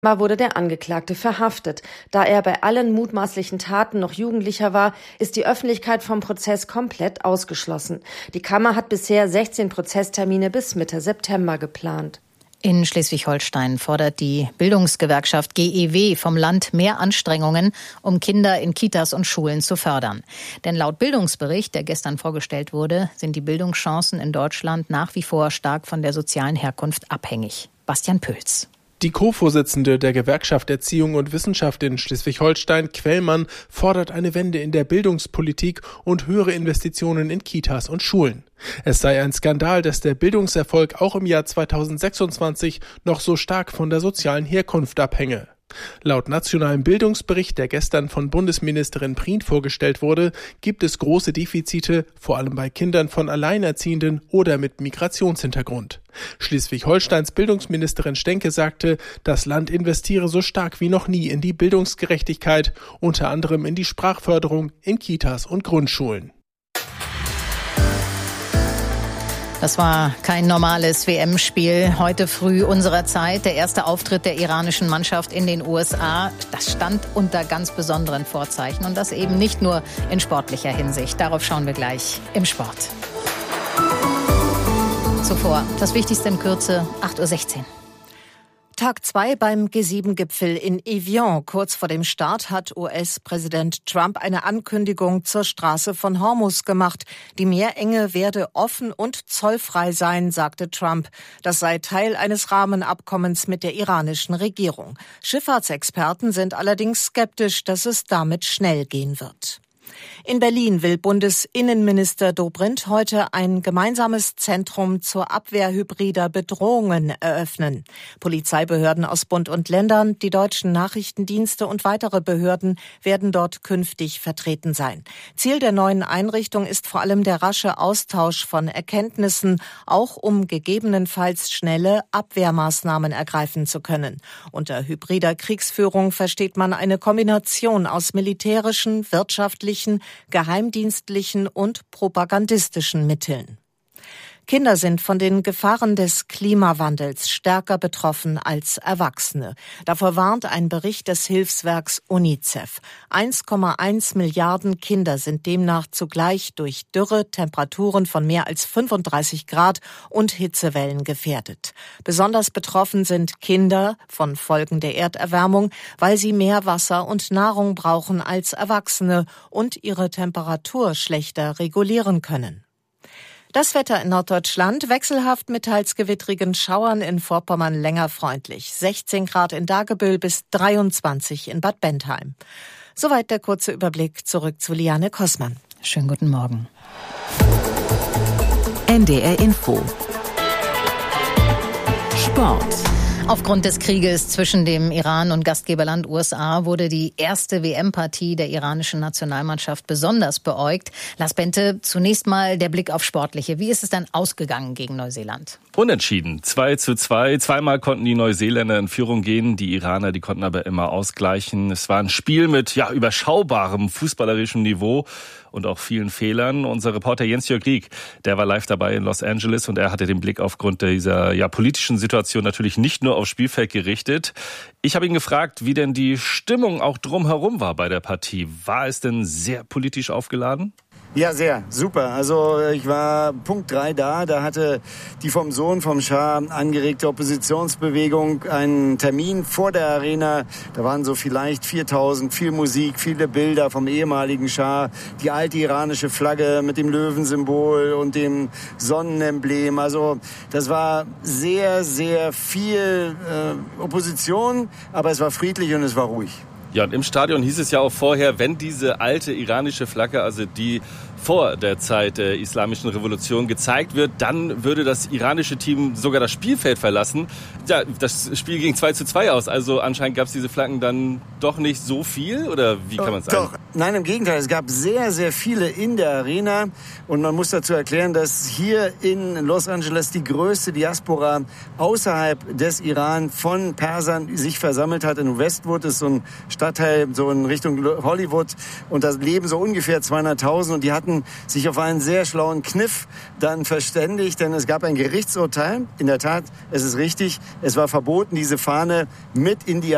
wurde der Angeklagte verhaftet. Da er bei allen mutmaßlichen Taten noch Jugendlicher war, ist die Öffentlichkeit vom Prozess komplett ausgeschlossen. Die Kammer hat bisher 16 Prozesstermine bis Mitte September geplant. In Schleswig-Holstein fordert die Bildungsgewerkschaft GEW vom Land mehr Anstrengungen, um Kinder in Kitas und Schulen zu fördern. Denn laut Bildungsbericht, der gestern vorgestellt wurde, sind die Bildungschancen in Deutschland nach wie vor stark von der sozialen Herkunft abhängig. Bastian Püls. Die Co-Vorsitzende der Gewerkschaft Erziehung und Wissenschaft in Schleswig-Holstein, Quellmann, fordert eine Wende in der Bildungspolitik und höhere Investitionen in Kitas und Schulen. Es sei ein Skandal, dass der Bildungserfolg auch im Jahr 2026 noch so stark von der sozialen Herkunft abhänge. Laut nationalem Bildungsbericht, der gestern von Bundesministerin Prien vorgestellt wurde, gibt es große Defizite, vor allem bei Kindern von Alleinerziehenden oder mit Migrationshintergrund. Schleswig-Holsteins Bildungsministerin Stenke sagte, das Land investiere so stark wie noch nie in die Bildungsgerechtigkeit, unter anderem in die Sprachförderung in Kitas und Grundschulen. Das war kein normales WM-Spiel. Heute früh unserer Zeit, der erste Auftritt der iranischen Mannschaft in den USA. Das stand unter ganz besonderen Vorzeichen und das eben nicht nur in sportlicher Hinsicht. Darauf schauen wir gleich im Sport. Zuvor das Wichtigste in Kürze, 8:16 Uhr. Tag 2 beim G7-Gipfel in Evian. Kurz vor dem Start hat US-Präsident Trump eine Ankündigung zur Straße von Hormuz gemacht. Die Meerenge werde offen und zollfrei sein, sagte Trump. Das sei Teil eines Rahmenabkommens mit der iranischen Regierung. Schifffahrtsexperten sind allerdings skeptisch, dass es damit schnell gehen wird. In Berlin will Bundesinnenminister Dobrindt heute ein gemeinsames Zentrum zur Abwehr hybrider Bedrohungen eröffnen. Polizeibehörden aus Bund und Ländern, die deutschen Nachrichtendienste und weitere Behörden werden dort künftig vertreten sein. Ziel der neuen Einrichtung ist vor allem der rasche Austausch von Erkenntnissen, auch um gegebenenfalls schnelle Abwehrmaßnahmen ergreifen zu können. Unter hybrider Kriegsführung versteht man eine Kombination aus militärischen, wirtschaftlichen, geheimdienstlichen und propagandistischen Mitteln. Kinder sind von den Gefahren des Klimawandels stärker betroffen als Erwachsene. Davor warnt ein Bericht des Hilfswerks UNICEF. 1,1 Milliarden Kinder sind demnach zugleich durch Dürre, Temperaturen von mehr als 35 Grad und Hitzewellen gefährdet. Besonders betroffen sind Kinder von Folgen der Erderwärmung, weil sie mehr Wasser und Nahrung brauchen als Erwachsene und ihre Temperatur schlechter regulieren können. Das Wetter in Norddeutschland wechselhaft mit teils gewittrigen Schauern, in Vorpommern länger freundlich. 16 Grad in Dagebüll bis 23 in Bad Bentheim. Soweit der kurze Überblick. Zurück zu Liane Kossmann. Schönen guten Morgen. NDR Info. Sport. Aufgrund des Krieges zwischen dem Iran und Gastgeberland USA wurde die erste WM-Partie der iranischen Nationalmannschaft besonders beäugt. Lars Bente, zunächst mal der Blick auf Sportliche. Wie ist es dann ausgegangen gegen Neuseeland? Unentschieden. 2:2. Zweimal konnten die Neuseeländer in Führung gehen. Die Iraner, die konnten aber immer ausgleichen. Es war ein Spiel mit überschaubarem fußballerischem Niveau und auch vielen Fehlern. Unser Reporter Jens-Jörg Rieck, der war live dabei in Los Angeles und er hatte den Blick aufgrund dieser politischen Situation natürlich nicht nur aufs Spielfeld gerichtet. Ich habe ihn gefragt, wie denn die Stimmung auch drumherum war bei der Partie. War es denn sehr politisch aufgeladen? Ja, sehr. Super. Also ich war Punkt 3 da. Da hatte die vom Sohn vom Schah angeregte Oppositionsbewegung einen Termin vor der Arena. Da waren so vielleicht 4.000, viel Musik, viele Bilder vom ehemaligen Schah. Die alte iranische Flagge mit dem Löwensymbol und dem Sonnenemblem. Also das war sehr, sehr viel Opposition, aber es war friedlich und es war ruhig. Ja, und im Stadion hieß es ja auch vorher, wenn diese alte iranische Flagge, also die vor der Zeit der Islamischen Revolution gezeigt wird, dann würde das iranische Team sogar das Spielfeld verlassen. Ja, das Spiel ging 2:2 aus, also anscheinend gab es diese Flaggen dann doch nicht so viel, oder wie kann man sagen? Doch, nein, im Gegenteil, es gab sehr, sehr viele in der Arena und man muss dazu erklären, dass hier in Los Angeles die größte Diaspora außerhalb des Iran von Persern sich versammelt hat. In Westwood ist so ein Stadtteil, so in Richtung Hollywood, und da leben so ungefähr 200.000 und die hatten sich auf einen sehr schlauen Kniff dann verständigt, denn es gab ein Gerichtsurteil. In der Tat, es ist richtig, es war verboten, diese Fahne mit in die